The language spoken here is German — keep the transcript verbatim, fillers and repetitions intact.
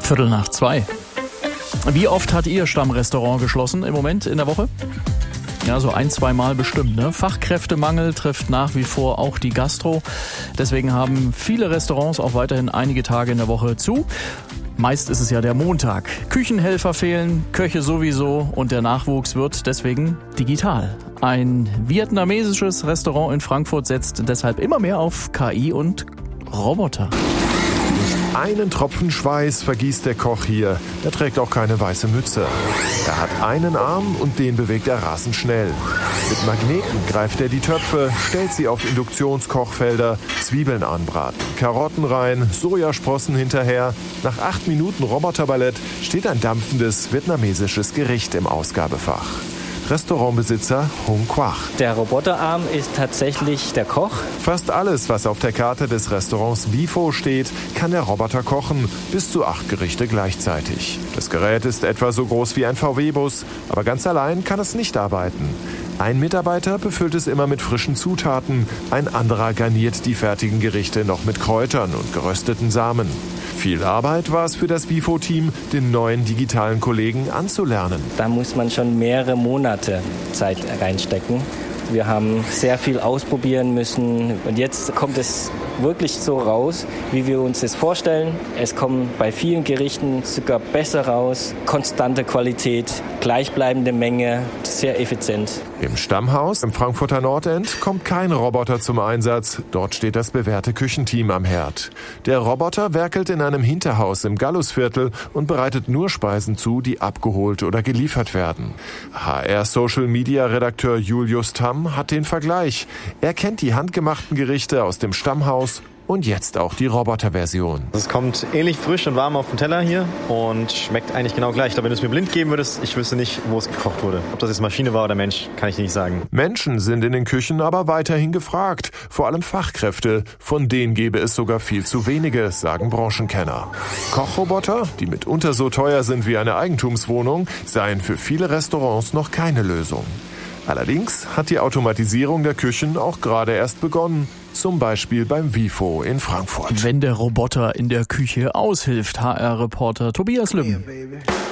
Viertel nach zwei. Wie oft hat Ihr Stammrestaurant geschlossen im Moment in der Woche? Ja, so ein, zwei Mal bestimmt. Ne? Fachkräftemangel trifft nach wie vor auch die Gastro. Deswegen haben viele Restaurants auch weiterhin einige Tage in der Woche zu. Meist ist es ja der Montag. Küchenhelfer fehlen, Köche sowieso und der Nachwuchs wird deswegen digital. Ein vietnamesisches Restaurant in Frankfurt setzt deshalb immer mehr auf K I und Roboter. Einen Tropfen Schweiß vergießt der Koch hier. Er trägt auch keine weiße Mütze. Er hat einen Arm und den bewegt er rasend schnell. Mit Magneten greift er die Töpfe, stellt sie auf Induktionskochfelder, Zwiebeln anbraten, Karotten rein, Sojasprossen hinterher. Nach acht Minuten Roboterballett steht ein dampfendes vietnamesisches Gericht im Ausgabefach. Restaurantbesitzer Hung Quach. Der Roboterarm ist tatsächlich der Koch. Fast alles, was auf der Karte des Restaurants Vifo steht, kann der Roboter kochen, bis zu acht Gerichte gleichzeitig. Das Gerät ist etwa so groß wie ein V W-Bus, aber ganz allein kann es nicht arbeiten. Ein Mitarbeiter befüllt es immer mit frischen Zutaten, ein anderer garniert die fertigen Gerichte noch mit Kräutern und gerösteten Samen. Viel Arbeit war es für das Vifo-Team, den neuen digitalen Kollegen anzulernen. Da muss man schon mehrere Monate Zeit reinstecken. Wir haben sehr viel ausprobieren müssen und jetzt kommt es wirklich so raus, wie wir uns das vorstellen. Es kommen bei vielen Gerichten sogar besser raus, konstante Qualität, gleichbleibende Menge, sehr effizient. Im Stammhaus im Frankfurter Nordend kommt kein Roboter zum Einsatz. Dort steht das bewährte Küchenteam am Herd. Der Roboter werkelt in einem Hinterhaus im Gallusviertel und bereitet nur Speisen zu, die abgeholt oder geliefert werden. H R-Social-Media-Redakteur Julius Tamm hat den Vergleich. Er kennt die handgemachten Gerichte aus dem Stammhaus und jetzt auch die Roboterversion. Es kommt ähnlich frisch und warm auf den Teller hier und schmeckt eigentlich genau gleich. Aber wenn du es mir blind geben würdest, ich wüsste nicht, wo es gekocht wurde. Ob das jetzt Maschine war oder Mensch, kann ich nicht sagen. Menschen sind in den Küchen aber weiterhin gefragt. Vor allem Fachkräfte. Von denen gäbe es sogar viel zu wenige, sagen Branchenkenner. Kochroboter, die mitunter so teuer sind wie eine Eigentumswohnung, seien für viele Restaurants noch keine Lösung. Allerdings hat die Automatisierung der Küchen auch gerade erst begonnen. Zum Beispiel beim Vifo in Frankfurt. Wenn der Roboter in der Küche aushilft, H R-Reporter Tobias Lübben.